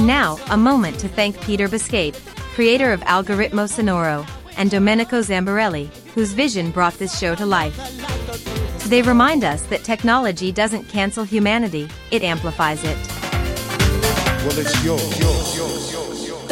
now, a moment to thank Peter Biscape, creator of Algoritmo Sonoro, and Domenico Zambarelli, whose vision brought this show to life. They remind us that technology doesn't cancel humanity, it amplifies it. Well, it's yours.